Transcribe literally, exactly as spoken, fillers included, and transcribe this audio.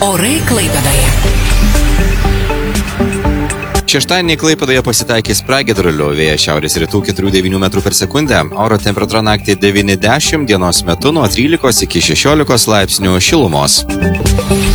Orai Klaipėdoje. Šeštadienį Klaipėdoje pasitaikys pragiedrulių, vėjas šiaurės rytų keturių devynių metrų per sekundę, oro temperatūra naktį devyni dešimt, dienos metu nuo trylikos iki šešiolikos laipsnių šilumos.